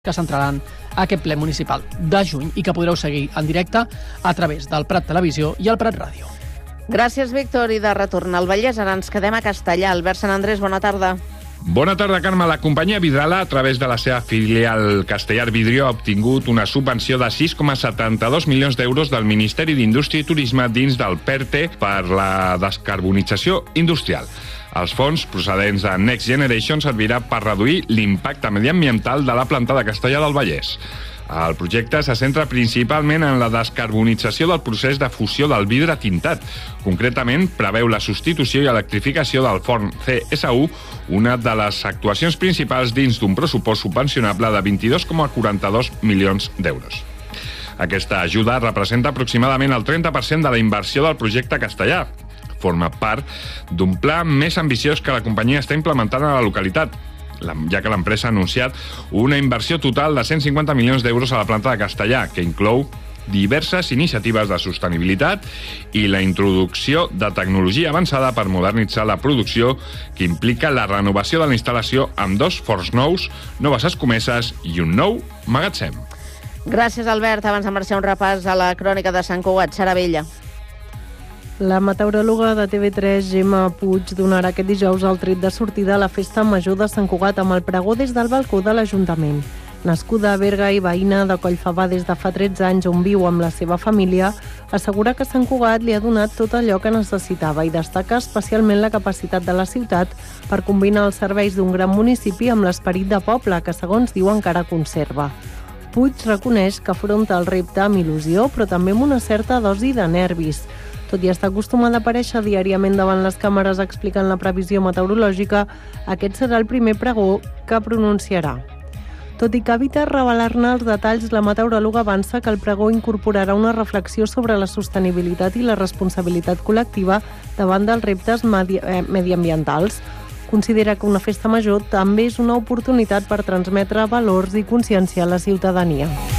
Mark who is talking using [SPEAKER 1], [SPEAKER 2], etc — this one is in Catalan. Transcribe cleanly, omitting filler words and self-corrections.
[SPEAKER 1] que s'entraran a aquest ple municipal de juny i que podreu seguir en directe a través del Prat Televisió i el Prat Ràdio.
[SPEAKER 2] Gràcies, Víctor. I de retorn al Vallès, ara ens quedem a Castellà. Albert Sant Andrés, bona tarda.
[SPEAKER 3] Bona tarda, Carme. La companyia Vidrala, a través de la seva filial Castellar Vidrio, ha obtingut una subvenció de 6,72 milions d'euros del Ministeri d'Indústria i Turisme dins del PERTE per la descarbonització industrial. Els fons procedents de Next Generation servirà per reduir l'impacte mediambiental de la planta de Castellar del Vallès. El projecte se centra principalment en la descarbonització del procés de fusió del vidre tintat. Concretament, preveu la substitució i electrificació del forn CSU, una de les actuacions principals dins d'un pressupost subvencionable de 22,42 milions d'euros. Aquesta ajuda representa aproximadament el 30% de la inversió del projecte castellà. Forma part d'un pla més ambiciós que la companyia està implementant a la localitat, ja que l'empresa ha anunciat una inversió total de 150 milions d'euros a la planta de Castellar, que inclou diverses iniciatives de sostenibilitat i la introducció de tecnologia avançada per modernitzar la producció, que implica la renovació de la instal·lació amb 2 forns nous, noves escomeses i un nou magatzem.
[SPEAKER 2] Gràcies, Albert. Abans de marxar, un repàs a la crònica de Sant Cugat. Sara Vella.
[SPEAKER 4] La meteoròloga de TV3, Gemma Puig, donarà aquest dijous el tret de sortida a la Festa Major de Sant Cugat amb el pregó des del balcó de l'Ajuntament. Nascuda a Berga i veïna de Collfabà des de fa 13 anys, on viu amb la seva família, assegura que Sant Cugat li ha donat tot allò que necessitava i destaca especialment la capacitat de la ciutat per combinar els serveis d'un gran municipi amb l'esperit de poble, que segons diu encara conserva. Puig reconeix que afronta el repte amb il·lusió, però també amb una certa dosi de nervis. Tot i estar acostumada a aparèixer diàriament davant les càmeres explicant la previsió meteorològica, aquest serà el primer pregó que pronunciarà. Tot i que evita revelar-ne els detalls, la meteoròloga avança que el pregó incorporarà una reflexió sobre la sostenibilitat i la responsabilitat col·lectiva davant dels reptes mediambientals. Considera que una festa major també és una oportunitat per transmetre valors i conscienciar la ciutadania.